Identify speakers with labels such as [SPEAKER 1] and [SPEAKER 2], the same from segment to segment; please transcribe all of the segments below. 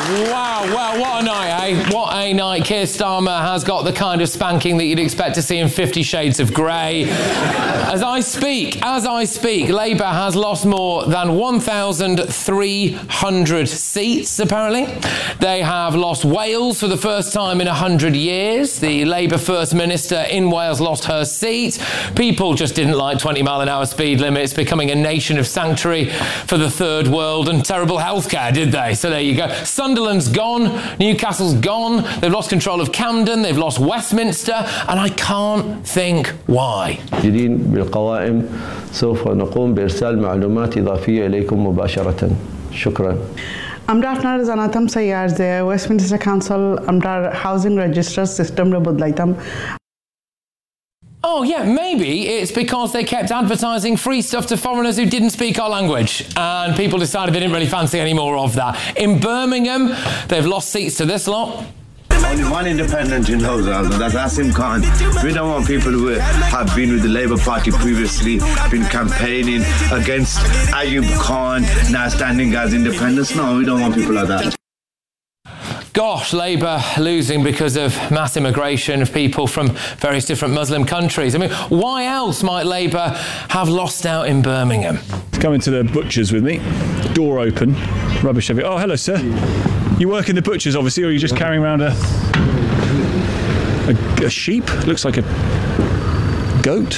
[SPEAKER 1] Wow, well, what a night, eh? What a night. Keir Starmer has got the kind of spanking that you'd expect to see in 50 Shades of Grey. As I speak, Labour has lost more than 1,300 seats, apparently. They have lost Wales for the first time in 100 years. The Labour First Minister in Wales lost her seat. People just didn't like 20-mile-an-hour speed limits, becoming a nation of sanctuary for the third world and terrible healthcare, did they? So there you go. Sunderland's gone, Newcastle's gone, they've lost control of Camden, they've lost Westminster, and I can't think why.
[SPEAKER 2] بالقوائم سوف نقوم بإرسال معلومات إضافية إليكم مباشرة. شكرا.
[SPEAKER 3] আমরা আপনার জানাতাম sir যে Westminster council আমরা housing register সিস্টেমে বদলাইতাম.
[SPEAKER 1] Oh, yeah, maybe it's because they kept advertising free stuff to foreigners who didn't speak our language, and people decided they didn't really fancy any more of that. In Birmingham, they've lost seats to this lot.
[SPEAKER 4] Only one independent in Household, and that's Asim Khan. We don't want people who have been with the Labour Party previously, been campaigning against Ayub Khan, now standing as independents. No, we don't want people like that.
[SPEAKER 1] Gosh, Labour losing because of mass immigration of people from various different Muslim countries. I mean, why else might Labour have lost out in Birmingham?
[SPEAKER 5] Coming to the butcher's with me. Door open. Rubbish everywhere. Oh, hello, sir. You work in the butcher's, obviously, or are you just carrying around a sheep? Looks like a goat.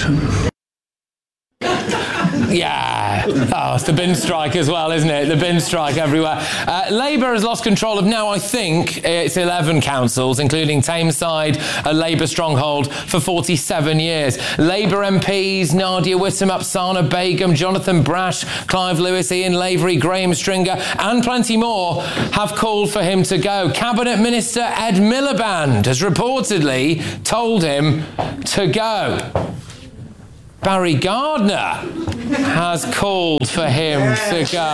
[SPEAKER 1] Yeah. Oh, it's the bin strike as well, isn't it? The bin strike everywhere. Labour has lost control of now, I think, it's 11 councils, including Tameside, a Labour stronghold, for 47 years. Labour MPs Nadia Whittome, Upsana Begum, Jonathan Brash, Clive Lewis, Ian Lavery, Graham Stringer, and plenty more have called for him to go. Cabinet Minister Ed Miliband has reportedly told him to go. Barry Gardner has called for him to go.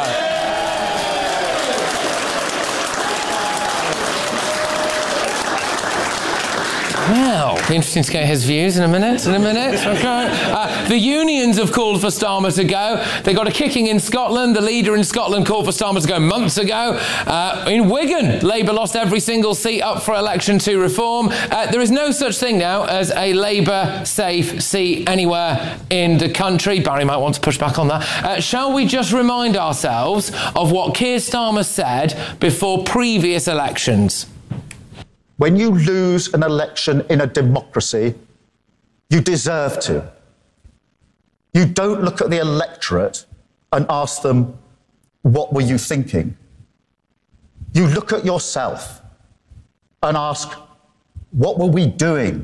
[SPEAKER 1] Well, interesting to get his views in a minute. Okay. The unions have called for Starmer to go. They got a kicking in Scotland. The leader in Scotland called for Starmer to go months ago. In Wigan, Labour lost every single seat up for election to reform. There is no such thing now as a Labour-safe seat anywhere in the country. Barry might want to push back on that. Shall we just remind ourselves of what Keir Starmer said before previous elections?
[SPEAKER 6] When you lose an election in a democracy, you deserve to. You don't look at the electorate and ask them, what were you thinking? You look at yourself and ask, what were we doing?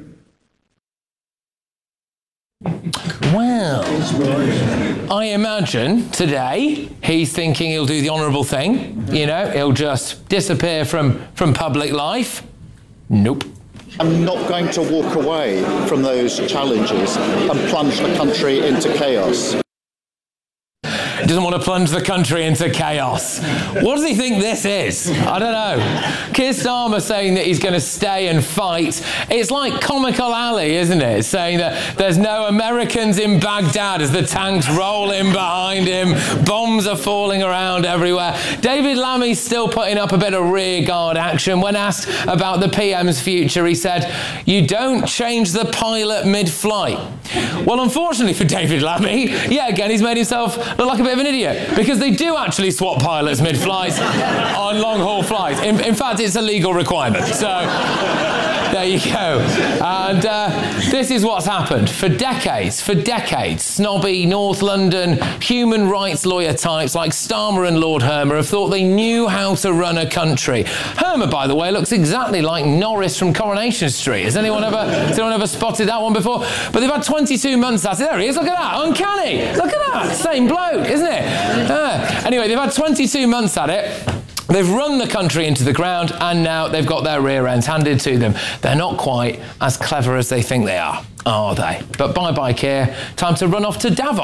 [SPEAKER 1] Well, I imagine today he's thinking he'll do the honourable thing. You know, he'll just disappear from public life. Nope.
[SPEAKER 7] I'm not going to walk away from those challenges and plunge the country into chaos.
[SPEAKER 1] He doesn't want to plunge the country into chaos. What does he think this is? I don't know. Keir Starmer saying that he's going to stay and fight. It's like Comical Alley, isn't it? Saying that there's no Americans in Baghdad as the tanks roll in behind him. Bombs are falling around everywhere. David Lammy's still putting up a bit of rearguard action. When asked about the PM's future, he said, "You don't change the pilot mid-flight." Well, unfortunately for David Lammy, yet again, he's made himself look like a bit of an idiot, because they do actually swap pilots mid-flight on long-haul flights. In fact, it's a legal requirement. So there you go. And this is what's happened. For decades, snobby North London human rights lawyer types like Starmer and Lord Hermer have thought they knew how to run a country. Hermer, by the way, looks exactly like Norris from Coronation Street. Has anyone ever spotted that one before? But they've had 22 months at it. There he is, look at that, uncanny. Look at that, same bloke, isn't it? Anyway, they've had 22 months at it. They've run the country into the ground, and now they've got their rear ends handed to them. They're not quite as clever as they think they are they? But bye-bye, Keir. Time to run off to Davos.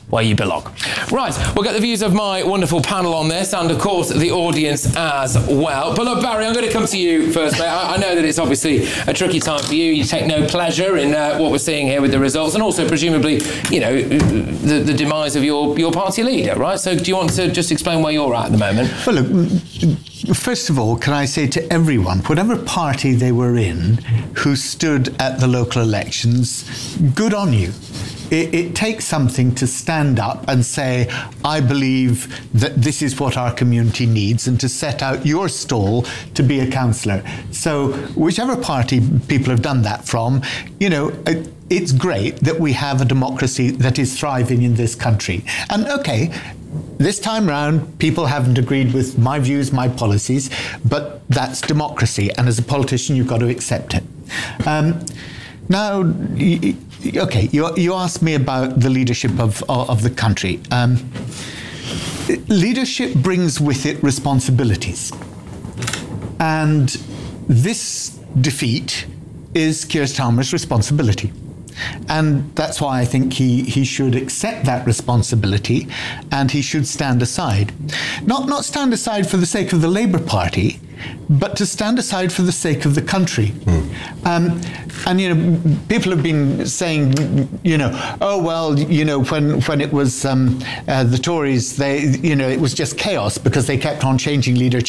[SPEAKER 1] where you belong. Right, we'll get the views of my wonderful panel on this, and of course the audience as well. But look, Barry, I'm going to come to you first, mate. I know that it's obviously a tricky time for you. You take no pleasure in what we're seeing here with the results, and also presumably, you know, the demise of your party leader, right? So do you want to just explain where you're at the moment?
[SPEAKER 8] Well, look, first of all, can I say to everyone, whatever party they were in, who stood at the local elections, good on you. It takes something to stand up and say, I believe that this is what our community needs, and to set out your stall to be a councillor. So whichever party people have done that from, you know, it's great that we have a democracy that is thriving in this country. And okay, this time round, people haven't agreed with my views, my policies, but that's democracy. And as a politician, you've got to accept it. Now, okay, you asked me about the leadership of the country. Leadership brings with it responsibilities. And this defeat is Keir Starmer's responsibility. And that's why I think he should accept that responsibility, and he should stand aside. Not stand aside for the sake of the Labour Party, but to stand aside for the sake of the country. And, you know, people have been saying, you know, oh, well, you know, when it was the Tories, you know, it was just chaos because they kept on changing leader.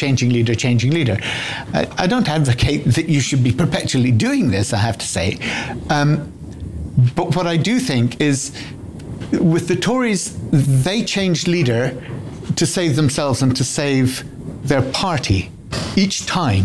[SPEAKER 8] I don't advocate that you should be perpetually doing this, I have to say. But what I do think is, with the Tories, they changed leader to save themselves and to save their party each time.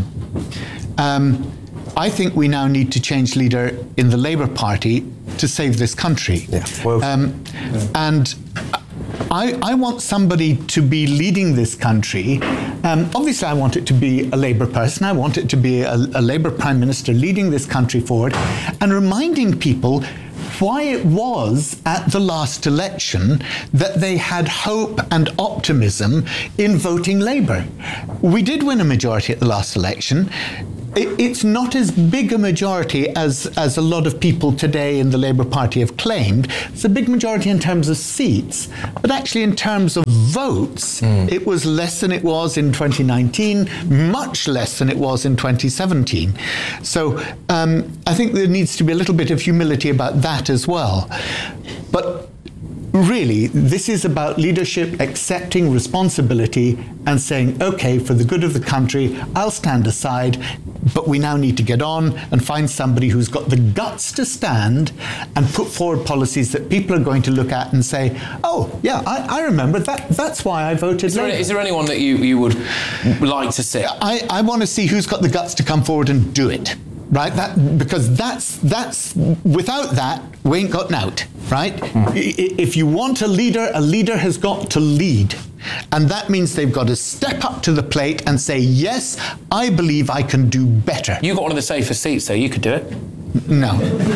[SPEAKER 8] I think we now need to change leader in the Labour Party to save this country. Yeah. Well, and I want somebody to be leading this country. Obviously, I want it to be a Labour person. I want it to be a Labour Prime Minister leading this country forward and reminding people why it was at the last election that they had hope and optimism in voting Labour. We did win a majority at the last election. It's not as big a majority as a lot of people today in the Labour Party have claimed. It's a big majority in terms of seats, but actually in terms of votes, it was less than it was in 2019, much less than it was in 2017. So I think there needs to be a little bit of humility about that as well. But really, this is about leadership accepting responsibility and saying, okay, for the good of the country, I'll stand aside, but we now need to get on and find somebody who's got the guts to stand and put forward policies that people are going to look at and say, oh, yeah, I remember that. That's why I voted Labour.
[SPEAKER 1] Is there anyone that you would like to see?
[SPEAKER 8] I want to see who's got the guts to come forward and do it. Right, because that's without that we ain't got nout, right? If you want a leader has got to lead, and that means they've got to step up to the plate and say, yes, I believe I can do better.
[SPEAKER 1] You got one of the safest seats, so you could do it.
[SPEAKER 8] No.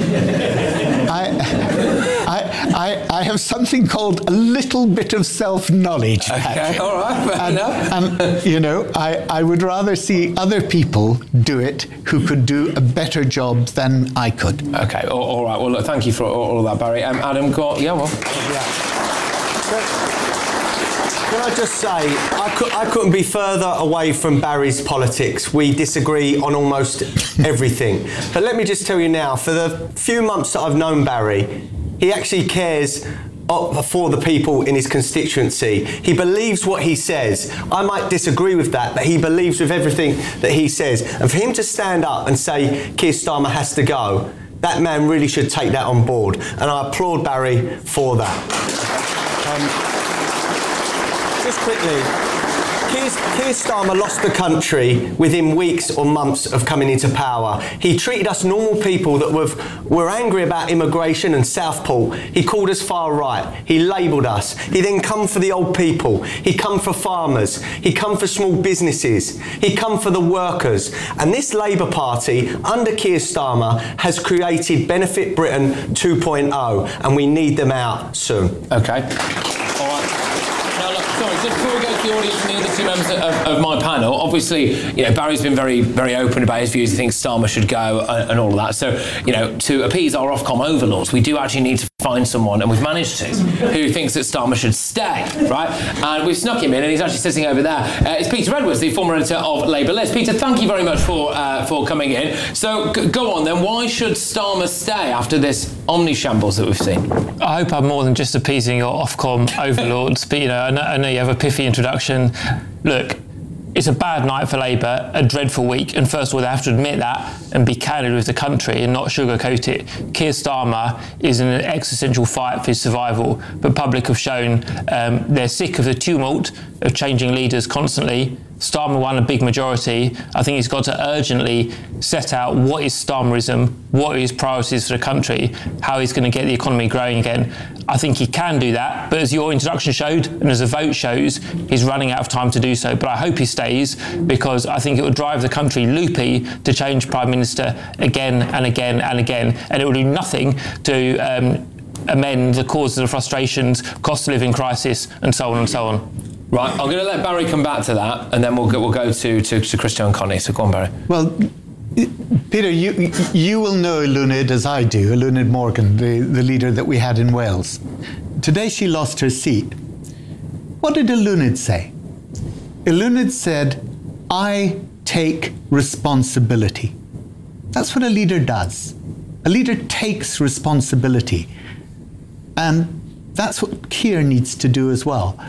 [SPEAKER 8] I have something called a little bit of self-knowledge.
[SPEAKER 1] Okay, all right, fair enough.
[SPEAKER 8] And, you know, I would rather see other people do it who could do a better job than I could.
[SPEAKER 1] Okay, all right. Well, look, thank you for all of that, Barry. Adam,
[SPEAKER 9] Can I just say, I couldn't be further away from Barry's politics. We disagree on almost everything. But let me just tell you now, for the few months that I've known Barry, he actually cares for the people in his constituency. He believes what he says. I might disagree with that, but he believes with everything that he says. And for him to stand up and say Keir Starmer has to go, that man really should take that on board. And I applaud Barry for that. Just quickly, Keir Starmer lost the country within weeks or months of coming into power. He treated us normal people that were angry about immigration and Southport. He called us far right. He labelled us. He then come for the old people. He come for farmers. He come for small businesses. He come for the workers. And this Labour Party, under Keir Starmer, has created Benefit Britain 2.0, and we need them out soon.
[SPEAKER 1] Okay. All right. Now, look, sorry, just before we go to the audience from the other two members of my panel. Obviously, Barry's been very, very open about his views. He thinks Starmer should go and all of that. So, to appease our Ofcom overlords, we do actually need to find someone, and we've managed to, who thinks that Starmer should stay, right? And we've snuck him in, and he's actually sitting over there. It's Peter Edwards, the former editor of Labour List. Peter, thank you very much for coming in. So, go on then. Why should Starmer stay after this omni-shambles that we've seen?
[SPEAKER 10] I hope I'm more than just appeasing your Ofcom overlords, but I know you have a pithy introduction. Look, it's a bad night for Labour, a dreadful week, and first of all, they have to admit that and be candid with the country and not sugarcoat it. Keir Starmer is in an existential fight for his survival, but public have shown they're sick of the tumult of changing leaders constantly. Starmer won a big majority. I think he's got to urgently set out what is Starmerism, what are his priorities for the country, how he's going to get the economy growing again. I think he can do that, but as your introduction showed, and as the vote shows, he's running out of time to do so. But I hope he stays, because I think it will drive the country loopy to change Prime Minister again and again and again, and it will do nothing to amend the causes of frustrations, cost of living crisis, and so on and so on.
[SPEAKER 1] Right, I'm going to let Barry come back to that, and then we'll go to Christo and Connie. So go on, Barry.
[SPEAKER 8] Well, Peter, you will know Lunid as I do, Lunid Morgan, the leader that we had in Wales. Today she lost her seat. What did Lunid say? Lunid said, I take responsibility. That's what a leader does. A leader takes responsibility. And that's what Keir needs to do as well.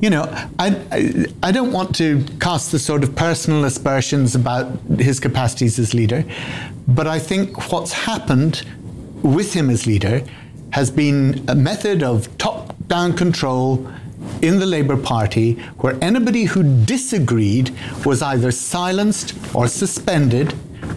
[SPEAKER 8] I don't want to cast the sort of personal aspersions about his capacities as leader, but I think what's happened with him as leader has been a method of top-down control in the Labour Party, where anybody who disagreed was either silenced or suspended.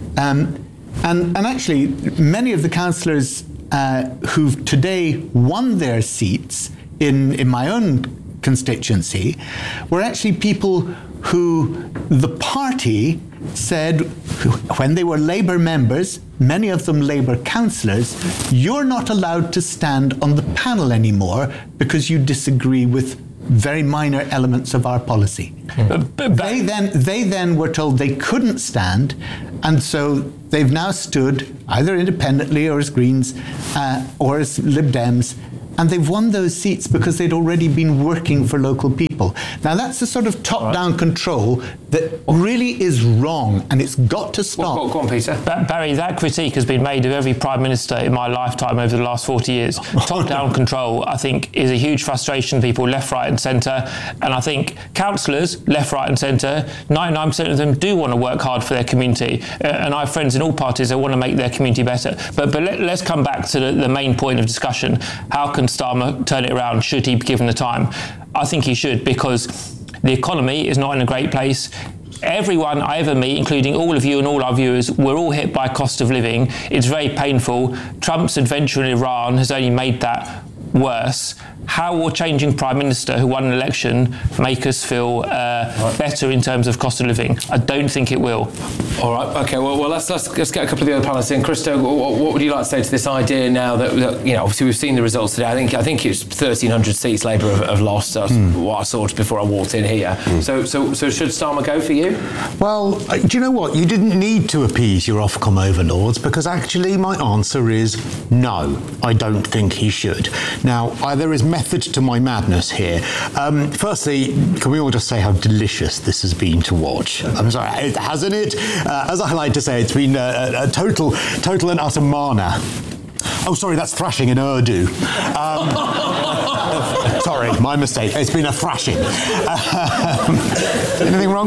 [SPEAKER 8] And actually, many of the councillors who've today won their seats in my own constituency were actually people who the party said, when they were Labour members, many of them Labour councillors, you're not allowed to stand on the panel anymore because you disagree with very minor elements of our policy. They then were told they couldn't stand, and so they've now stood either independently or as Greens or as Lib Dems, and they've won those seats because they'd already been working for local people. Now that's the sort of top-down control that really is wrong, and it's got to stop.
[SPEAKER 1] Go on, Peter.
[SPEAKER 10] Barry, that critique has been made of every Prime Minister in my lifetime over the last 40 years. Top-down control, I think, is a huge frustration to people left, right and centre, and I think councillors, left, right and centre, 99% of them do want to work hard for their community, and I have friends in all parties that want to make their community better. But let's come back to the main point of discussion. How can Starmer turn it around? Should he be given the time? I think he should, because the economy is not in a great place. Everyone I ever meet, including all of you and all our viewers, we're all hit by cost of living. It's very painful. Trump's adventure in Iran has only made that worse. How will changing Prime Minister who won an election make us feel better in terms of cost of living? I don't think it will.
[SPEAKER 1] All right, okay, well let's get a couple of the other panelists in. Christo, what would you like to say to this idea now that obviously we've seen the results today? I think it's 1,300 seats Labour have lost. That's what I saw before I walked in here. So should Starmer go for you?
[SPEAKER 11] Well, do you know what? You didn't need to appease your Ofcom overlords, because actually my answer is no, I don't think he should. Now, there is method to my madness here. Firstly, can we all just say how delicious this has been to watch? I'm sorry, hasn't it? As I like to say, it's been a total and utter mana. Oh, sorry, that's thrashing in Urdu. Sorry, my mistake. It's been a thrashing. Anything wrong?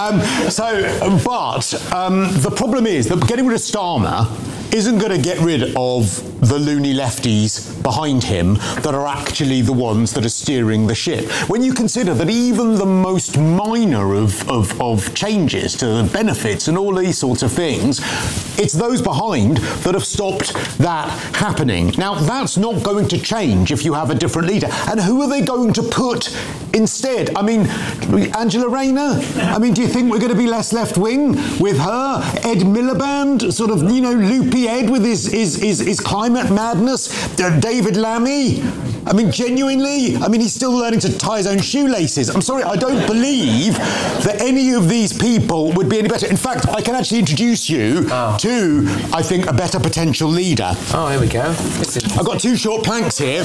[SPEAKER 11] The problem is that getting rid of Starmer isn't going to get rid of the loony lefties behind him that are actually the ones that are steering the ship. When you consider that even the most minor of changes to the benefits and all these sorts of things, it's those behind that have stopped that happening. Now, that's not going to change if you have a different leader. And who are they going to put instead? I mean, Angela Rayner? I mean, do you think we're going to be less left-wing with her? Ed Miliband, sort of, loopy Ed with his climate madness? David Lammy? I mean, genuinely? I mean, he's still learning to tie his own shoelaces. I'm sorry, I don't believe that any of these people would be any better. In fact, I can actually introduce you to, I think, a better potential leader.
[SPEAKER 1] Oh, here we go.
[SPEAKER 11] I've got 2 short planks here.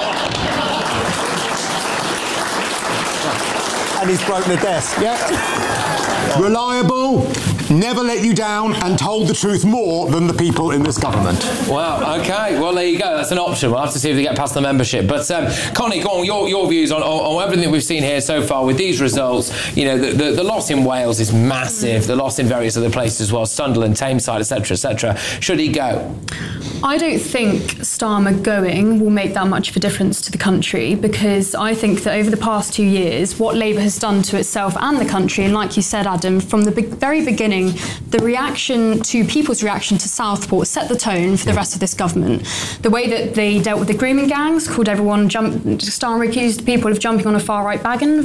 [SPEAKER 9] And he's broken the desk.
[SPEAKER 11] Yeah. Reliable, never let you down, and told the truth more than the people in this government.
[SPEAKER 1] Wow, okay. Well, there you go. That's an option. We'll have to see if they get past the membership. But, Connie, go on, your views on everything we've seen here so far with these results. You know, the loss in Wales is massive. The loss in various other places as well, Sunderland, Tameside, etc., etc. Should he go?
[SPEAKER 12] I don't think Starmer going will make that much of a difference to the country, because I think that over the past 2 years, what Labour has done to itself and the country, and like you said, Adam, from the very beginning, the reaction to people's reaction to Southport set the tone for the rest of this government. The way that they dealt with the grooming gangs, called everyone, Starmer accused people of jumping on a far-right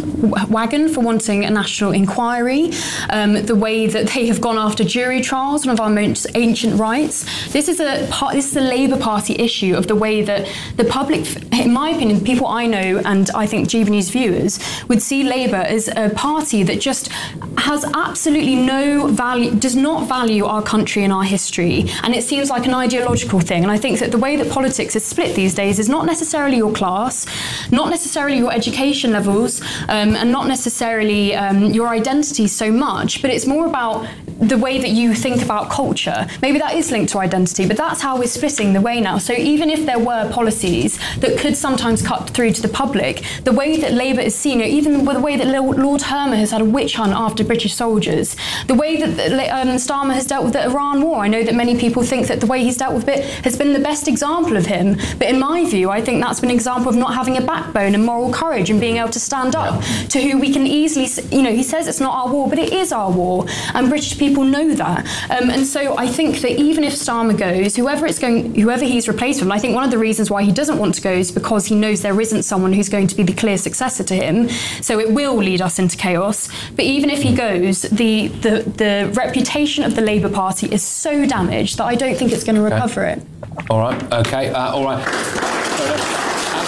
[SPEAKER 12] wagon for wanting a national inquiry. The way that they have gone after jury trials, one of our most ancient rights. This is a Labour Party issue of the way that the public, in my opinion, people I know and I think GB News viewers would see Labour as a party that just has absolutely no value, does not value our country and our history, and it seems like an ideological thing. And I think that the way that politics is split these days is not necessarily your class, not necessarily your education levels, and not necessarily your identity so much, but it's more about the way that you think about culture. Maybe that is linked to identity, but that's how we're splitting the way now. So even if there were policies that could sometimes cut through to the public, the way that Labour is seen, even with the way that Lord Hermer has had a witch hunt after British soldiers, the way that Starmer has dealt with the Iran war, I know that many people think that the way he's dealt with it has been the best example of him, but in my view, I think that's been an example of not having a backbone and moral courage and being able to stand up to who we can easily, he says it's not our war, but it is our war, and British people know that. And so I think that even if Starmer goes, whoever he's replaced with, and I think one of the reasons why he doesn't want to go is because he knows there isn't someone who's going to be the clear successor to him, so it will lead us into chaos. But even if he goes, the reputation of the Labour Party is so damaged that I don't think it's going to recover it.
[SPEAKER 1] All right, okay, all right.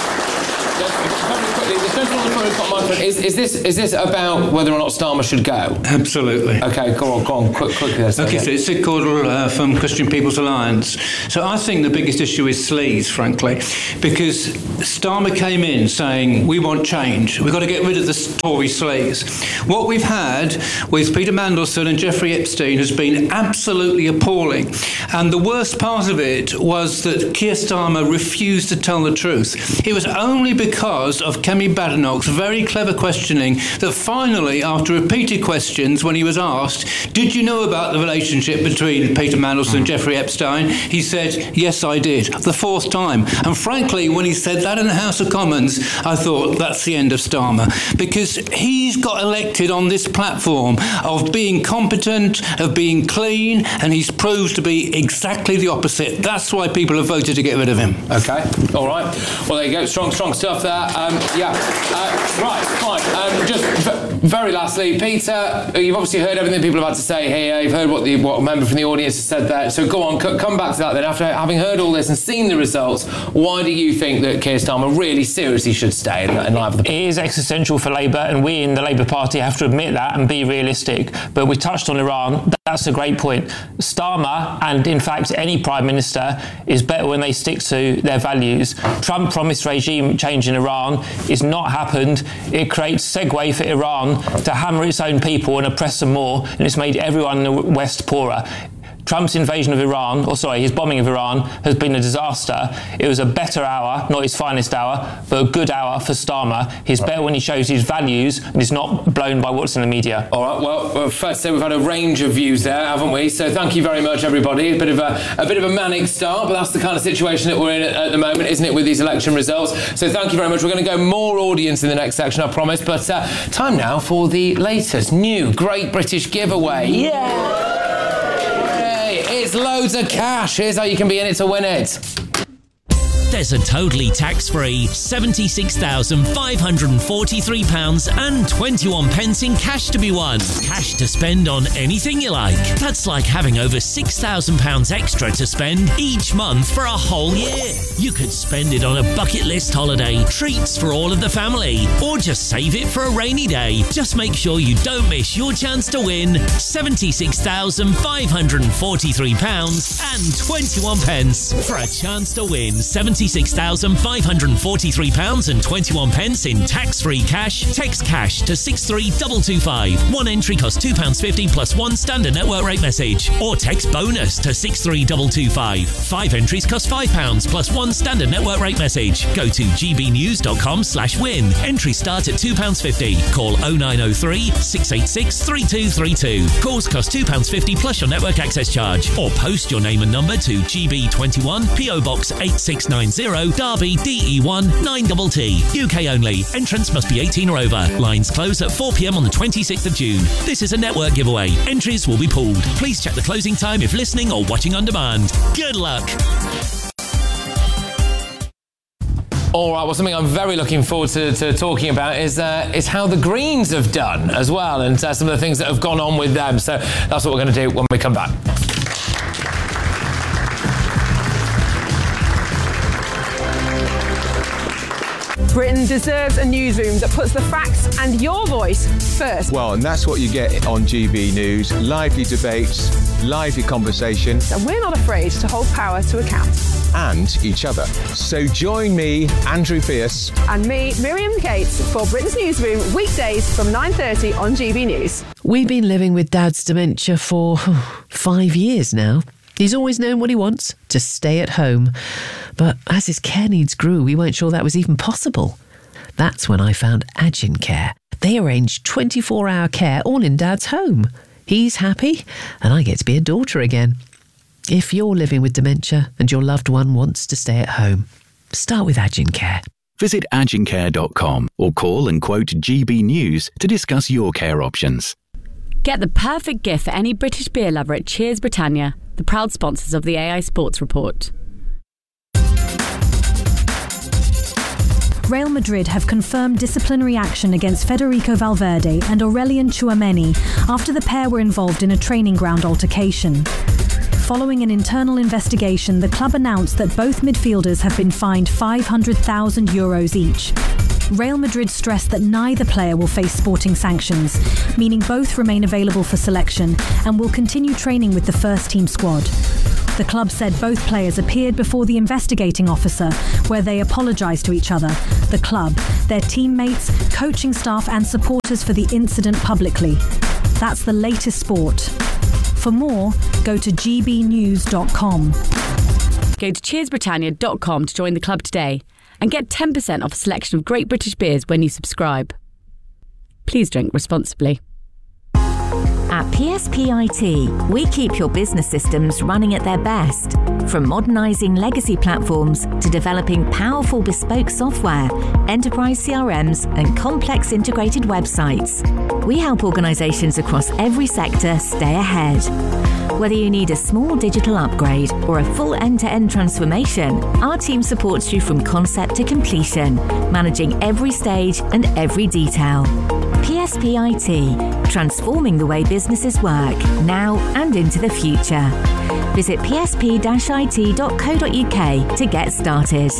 [SPEAKER 1] Is this about whether or not Starmer should go?
[SPEAKER 13] Absolutely.
[SPEAKER 1] Okay, go on, quickly.
[SPEAKER 13] Okay, so it's Sid Cordell from Christian People's Alliance. So I think the biggest issue is sleaze, frankly, because Starmer came in saying, we want change. We've got to get rid of the Tory sleaze. What we've had with Peter Mandelson and Jeffrey Epstein has been absolutely appalling. And the worst part of it was that Keir Starmer refused to tell the truth. It was only because of Kemi Badenoch's very clever questioning that finally, after repeated questions, when he was asked, did you know about the relationship between Peter Mandelson and Jeffrey Epstein? He said, yes, I did, the 4th time. And frankly, when he said that in the House of Commons, I thought that's the end of Starmer, because he's got elected on this platform of being competent, of being clean, and he's proved to be exactly the opposite. That's why people have voted to get rid of him.
[SPEAKER 1] Okay, all right. Well, there you go. Strong stuff there. Right, fine. Just very lastly, Peter, you've obviously heard everything people have had to say here. You've heard what a member from the audience has said there. So go on, come back to that then. After having heard all this and seen the results, why do you think that Keir Starmer really seriously should stay in light of the...
[SPEAKER 10] It is existential for Labour, and we in the Labour Party have to admit that and be realistic. But we touched on Iran. That's a great point. Starmer, and in fact any Prime Minister, is better when they stick to their values. Trump promised regime change in Iran. It's not happened. It creates segue for Iran to hammer its own people and oppress them more, and it's made everyone in the West poorer. Trump's invasion of Iran, his bombing of Iran, has been a disaster. It was a better hour, not his finest hour, but a good hour for Starmer. He's better when he shows his values and is not blown by what's in the media.
[SPEAKER 1] All right, well, first we've had a range of views there, haven't we? So thank you very much, everybody. A bit of a manic start, but that's the kind of situation that we're in at the moment, isn't it, with these election results? So thank you very much. We're going to go more audience in the next section, I promise. But time now for the latest new Great British Giveaway. Yeah! It's loads of cash. Here's how you can be in it to win it.
[SPEAKER 14] There's a totally tax-free £76,543.21 in cash to be won. Cash to spend on anything you like. That's like having over £6,000 extra to spend each month for a whole year. You could spend it on a bucket list holiday, treats for all of the family, or just save it for a rainy day. Just make sure you don't miss your chance to win £76,543.21 for a chance to win £76,543.21 in tax-free cash. Text cash to 63225. One entry costs £2.50 plus one standard network rate message. Or text bonus to 63225. 5 entries cost £5 plus one standard network rate message. Go to gbnews.com/win. Entries start at £2.50. Call 0903 686 3232. Calls cost £2.50 plus your network access charge. Or post your name and number to GB21 PO Box 8690 Derby DE1 9TT. UK only. Entrance must be 18 or over. Lines close at 4 p.m. on the 26th of June. This is a network giveaway. Entries will be pulled. Please check the closing time if listening or watching on demand. Good luck.
[SPEAKER 1] All right, well, something I'm very looking forward to talking about is how the Greens have done as well, and some of the things that have gone on with them. So that's what we're going to do when we come back.
[SPEAKER 15] Britain deserves a newsroom that puts the facts and your voice first.
[SPEAKER 16] Well, and that's what you get on GB News. Lively debates, lively conversation.
[SPEAKER 15] And we're not afraid to hold power to account.
[SPEAKER 16] And each other. So join me, Andrew Pierce.
[SPEAKER 15] And me, Miriam Gates, for Britain's Newsroom, weekdays from 9:30 on GB News.
[SPEAKER 17] We've been living with Dad's dementia for 5 years now. He's always known what he wants, to stay at home. But as his care needs grew, we weren't sure that was even possible. That's when I found Agincare. They arranged 24-hour care all in Dad's home. He's happy, and I get to be a daughter again. If you're living with dementia and your loved one wants to stay at home, start with Agincare.
[SPEAKER 18] Visit agincare.com or call and quote GB News to discuss your care options.
[SPEAKER 19] Get the perfect gift for any British beer lover at Cheers Britannia, the proud sponsors of the AI Sports Report.
[SPEAKER 20] Real Madrid have confirmed disciplinary action against Federico Valverde and Aurelien Tchouameni after the pair were involved in a training ground altercation. Following an internal investigation, the club announced that both midfielders have been fined €500,000 each. Real Madrid stressed that neither player will face sporting sanctions, meaning both remain available for selection and will continue training with the first team squad. The club said both players appeared before the investigating officer, where they apologised to each other, the club, their teammates, coaching staff and supporters for the incident publicly. That's the latest sport. For more, go to gbnews.com.
[SPEAKER 19] Go to cheersbritannia.com to join the club today and get 10% off a selection of great British beers when you subscribe. Please drink responsibly.
[SPEAKER 21] At PSPIT, we keep your business systems running at their best. From modernising legacy platforms to developing powerful bespoke software, enterprise CRMs and complex integrated websites. We help organisations across every sector stay ahead. Whether you need a small digital upgrade or a full end-to-end transformation, our team supports you from concept to completion, managing every stage and every detail. PSPIT, transforming the way businesses work, now and into the future. Visit psp-it.co.uk to get started.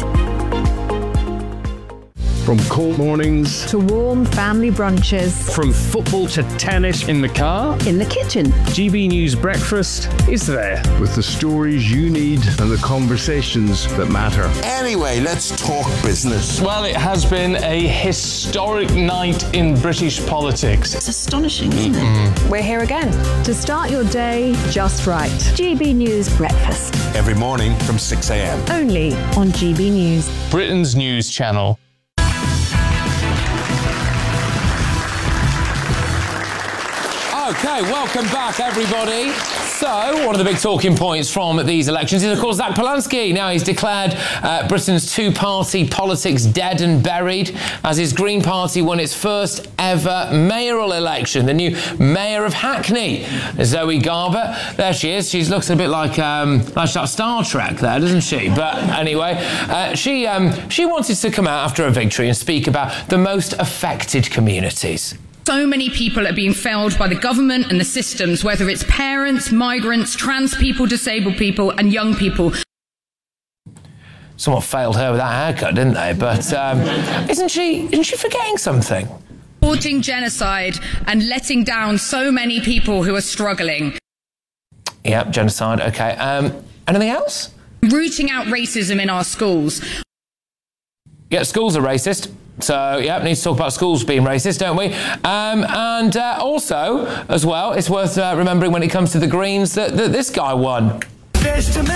[SPEAKER 22] From cold mornings
[SPEAKER 15] to warm family brunches.
[SPEAKER 22] From football to tennis in the car.
[SPEAKER 15] In the kitchen.
[SPEAKER 22] GB News Breakfast is there. With the stories you need and the conversations that matter.
[SPEAKER 23] Anyway, let's talk business.
[SPEAKER 24] Well, it has been a historic night in British politics.
[SPEAKER 15] It's astonishing, isn't it? We're here again to start your day just right. GB News Breakfast.
[SPEAKER 23] Every morning from 6 a.m.
[SPEAKER 15] Only on GB News.
[SPEAKER 24] Britain's news channel.
[SPEAKER 1] Okay, welcome back, everybody. So, one of the big talking points from these elections is, of course, Zach Polanski. Now, he's declared Britain's two-party politics dead and buried as his Green Party won its first ever mayoral election. The new mayor of Hackney, Zoe Garber. There she is. She looks a bit like Star Trek there, doesn't she? But anyway, she wanted to come out after a victory and speak about the most affected communities.
[SPEAKER 2] So many people are being failed by the government and the systems, whether it's parents, migrants, trans people, disabled people and young people.
[SPEAKER 1] Somewhat failed her with that haircut, didn't they? But isn't she forgetting something?
[SPEAKER 2] Supporting genocide and letting down so many people who are struggling.
[SPEAKER 1] Yep, genocide, OK. Anything else?
[SPEAKER 2] Rooting out racism in our schools.
[SPEAKER 1] Yeah, schools are racist. So, yeah, need to talk about schools being racist, don't we? And also, as well, it's worth remembering when it comes to the Greens that this guy won.